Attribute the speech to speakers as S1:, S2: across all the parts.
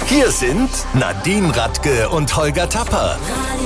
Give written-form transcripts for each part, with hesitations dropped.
S1: Hier sind Nadine Radke und Holger Tapper.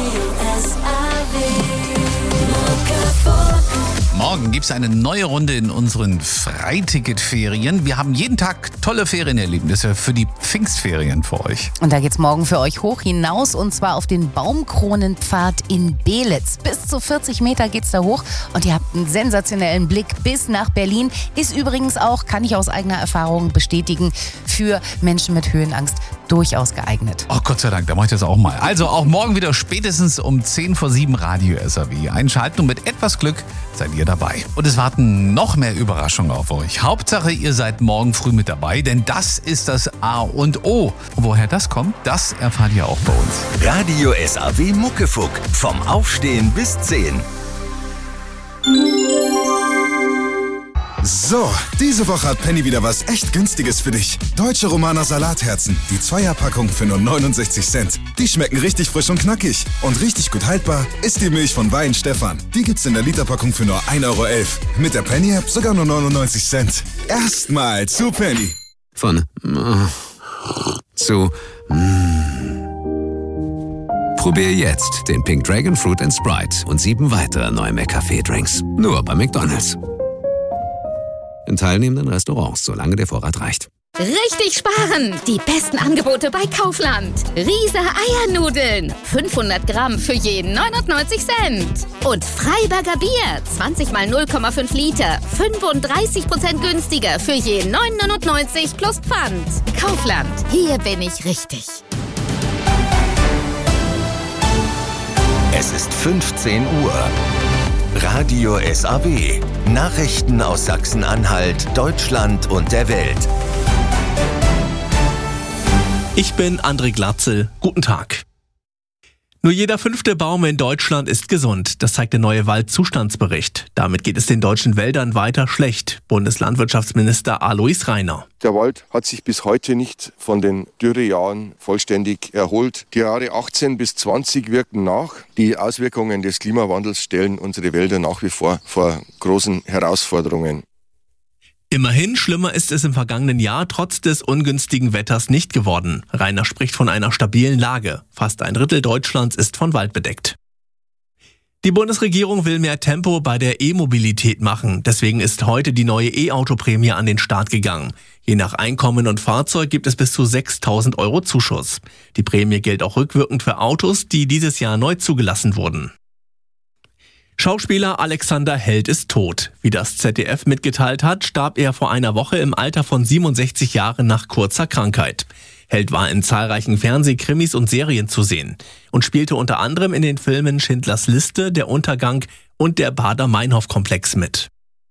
S2: Morgen gibt es eine neue Runde in unseren Freiticket-Ferien. Wir haben jeden Tag tolle Ferienerlebnisse für die Pfingstferien für euch.
S3: Und da geht's morgen für euch hoch hinaus und zwar auf den Baumkronenpfad in Belitz. Bis zu 40 Meter geht's da hoch und ihr habt einen sensationellen Blick bis nach Berlin. Ist übrigens auch, kann ich aus eigener Erfahrung bestätigen, für Menschen mit Höhenangst durchaus geeignet.
S2: Oh Gott sei Dank, da mache ich das auch mal. Also auch morgen wieder spätestens um 6:50 Radio SAW. Einschalten und mit etwas Glück seid ihr dabei. Und es warten noch mehr Überraschungen auf euch. Hauptsache, ihr seid morgen früh mit dabei, denn das ist das A und O. Und woher das kommt, das erfahrt ihr auch bei uns.
S1: Radio SAW Muckefuck. Vom Aufstehen bis 10.
S4: So, diese Woche hat Penny wieder was echt Günstiges für dich. Deutsche Romaner Salatherzen, die 2er-Packung für nur 69 Cent. Die schmecken richtig frisch und knackig. Und richtig gut haltbar ist die Milch von Wein Stefan. Die gibt's in der Literpackung für nur 1,11 €. Mit der Penny-App sogar nur 99 Cent. Erstmal zu Penny.
S5: Von zu Probier jetzt den Pink Dragon Fruit & Sprite und 7 weitere neue McCafé-Drinks. Nur bei McDonald's. In teilnehmenden Restaurants, solange der Vorrat reicht.
S6: Richtig sparen! Die besten Angebote bei Kaufland. Riese Eiernudeln. 500 Gramm für jeden 99 Cent. Und Freiberger Bier. 20 mal 0,5 Liter. 35% günstiger für jeden 9,99 plus Pfand. Kaufland. Hier bin ich richtig.
S1: Es ist 15 Uhr. Radio SAW. Nachrichten aus Sachsen-Anhalt, Deutschland und der Welt.
S7: Ich bin André Glatzel. Guten Tag. Nur jeder 5. Baum in Deutschland ist gesund. Das zeigt der neue Waldzustandsbericht. Damit geht es den deutschen Wäldern weiter schlecht. Bundeslandwirtschaftsminister Alois Rainer.
S8: Der Wald hat sich bis heute nicht von den Dürrejahren vollständig erholt. Die Jahre 18 bis 20 wirken nach. Die Auswirkungen des Klimawandels stellen unsere Wälder nach wie vor großen Herausforderungen.
S7: Immerhin, schlimmer ist es im vergangenen Jahr trotz des ungünstigen Wetters nicht geworden. Rainer spricht von einer stabilen Lage. Fast ein Drittel Deutschlands ist von Wald bedeckt. Die Bundesregierung will mehr Tempo bei der E-Mobilität machen. Deswegen ist heute die neue E-Auto-Prämie an den Start gegangen. Je nach Einkommen und Fahrzeug gibt es bis zu 6.000 € Zuschuss. Die Prämie gilt auch rückwirkend für Autos, die dieses Jahr neu zugelassen wurden. Schauspieler Alexander Held ist tot. Wie das ZDF mitgeteilt hat, starb er vor einer Woche im Alter von 67 Jahren nach kurzer Krankheit. Held war in zahlreichen Fernsehkrimis und Serien zu sehen und spielte unter anderem in den Filmen Schindlers Liste, Der Untergang und der Baader-Meinhof-Komplex mit.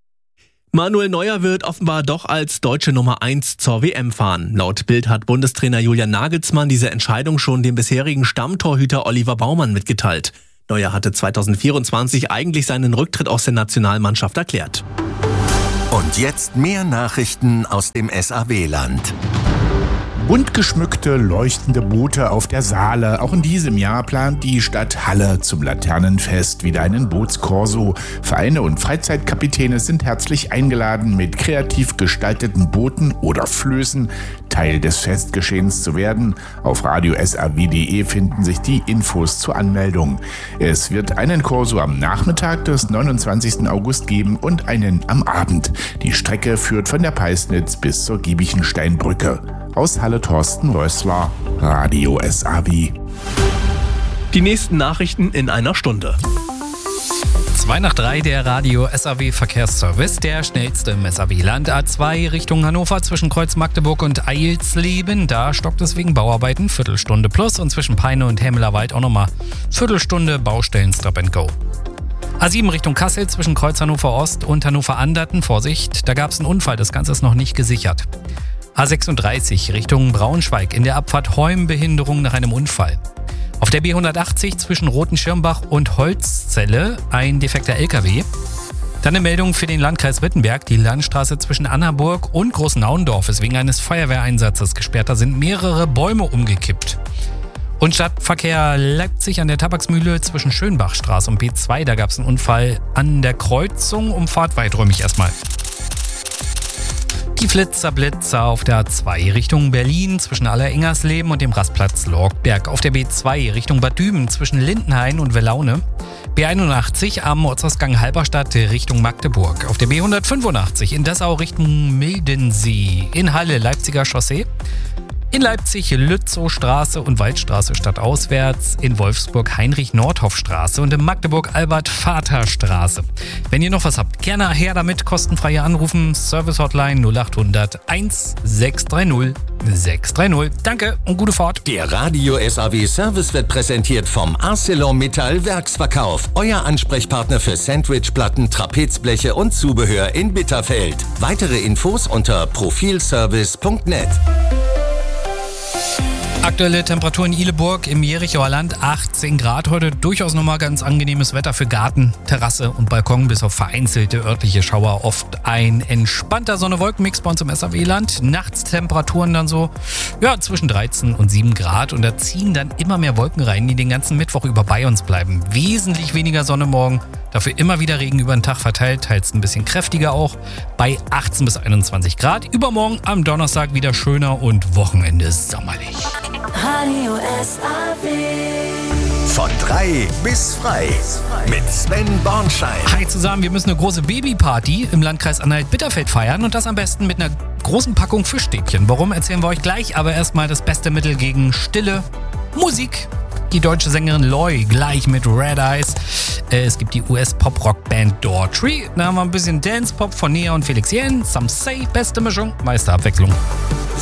S7: Manuel Neuer wird offenbar doch als deutsche Nummer 1 zur WM fahren. Laut Bild hat Bundestrainer Julian Nagelsmann diese Entscheidung schon dem bisherigen Stammtorhüter Oliver Baumann mitgeteilt. Neuer hatte 2024 eigentlich seinen Rücktritt aus der Nationalmannschaft erklärt.
S1: Und jetzt mehr Nachrichten aus dem SAW-Land.
S9: Bunt geschmückte, leuchtende Boote auf der Saale. Auch in diesem Jahr plant die Stadt Halle zum Laternenfest wieder einen Bootskorso. Vereine und Freizeitkapitäne sind herzlich eingeladen, mit kreativ gestalteten Booten oder Flößen Teil des Festgeschehens zu werden. Auf radiosaw.de finden sich die Infos zur Anmeldung. Es wird einen Korso am Nachmittag des 29. August geben und einen am Abend. Die Strecke führt von der Peisnitz bis zur Giebichensteinbrücke. Aus Halle Thorsten Rössler, Radio SAW.
S7: Die nächsten Nachrichten in einer Stunde.
S10: 2 nach 3, der Radio SAW Verkehrsservice, der schnellste im SAW-Land. A2 Richtung Hannover zwischen Kreuz Magdeburg und Eilsleben. Da stockt es wegen Bauarbeiten, Viertelstunde plus. Und zwischen Peine und Hemmelerwald auch nochmal Viertelstunde Baustellen Stop and Go. A7 Richtung Kassel zwischen Kreuz Hannover Ost und Hannover Anderten. Vorsicht, da gab es einen Unfall, das Ganze ist noch nicht gesichert. A36 Richtung Braunschweig, in der Abfahrt Heum Behinderung nach einem Unfall. Auf der B180 zwischen Rotenschirmbach und Holzzelle ein defekter LKW. Dann eine Meldung für den Landkreis Wittenberg. Die Landstraße zwischen Annaburg und Großnaundorf ist wegen eines Feuerwehreinsatzes gesperrt. Da sind mehrere Bäume umgekippt. Und Stadtverkehr Leipzig an der Tabaksmühle zwischen Schönbachstraße und B2. Da gab es einen Unfall an der Kreuzung. Umfahrt weiträumig erstmal. Die Flitzer-Blitzer auf der A2 Richtung Berlin zwischen Aller-Ingersleben und dem Rastplatz Lorgberg. Auf der B2 Richtung Bad Düben zwischen Lindenhain und Wellaune. B81 am Ortsausgang Halberstadt Richtung Magdeburg. Auf der B185 in Dessau Richtung Mildensee. In Halle Leipziger Chaussee. In Leipzig Lützow-Straße und Waldstraße stadtauswärts, in Wolfsburg Heinrich-Nordhoff-Straße und in Magdeburg Albert-Vater-Straße. Wenn ihr noch was habt, gerne her damit, kostenfreie Anrufen, Service-Hotline 0800 1630 630. Danke und gute Fahrt.
S1: Der Radio SAW Service wird präsentiert vom ArcelorMittal Werksverkauf. Euer Ansprechpartner für Sandwichplatten, Trapezbleche und Zubehör in Bitterfeld. Weitere Infos unter profilservice.net.
S10: Aktuelle Temperatur in Ihleburg im Jerichoer Land 18 Grad. Heute durchaus nochmal ganz angenehmes Wetter für Garten, Terrasse und Balkon, bis auf vereinzelte örtliche Schauer. Oft ein entspannter Sonne-Wolken-Mix bei uns im SAW-Land. Nachts Temperaturen dann so zwischen 13 und 7 Grad. Und da ziehen dann immer mehr Wolken rein, die den ganzen Mittwoch über bei uns bleiben. Wesentlich weniger Sonne morgen. Dafür immer wieder Regen über den Tag verteilt, teils ein bisschen kräftiger auch, bei 18 bis 21 Grad. Übermorgen am Donnerstag wieder schöner und Wochenende sommerlich.
S11: Radio SAW.
S1: Von 3 bis frei mit Sven Bornschein.
S10: Hi zusammen, wir müssen eine große Babyparty im Landkreis Anhalt-Bitterfeld feiern und das am besten mit einer großen Packung Fischstäbchen. Warum, erzählen wir euch gleich, aber erstmal das beste Mittel gegen Stille: Musik. Die deutsche Sängerin Loy gleich mit Red Eyes. Es gibt die US-Pop-Rock-Band Daughtry. Da haben wir ein bisschen Dance-Pop von Nia und Felix Jähn. Some Say, beste Mischung, meiste Abwechslung.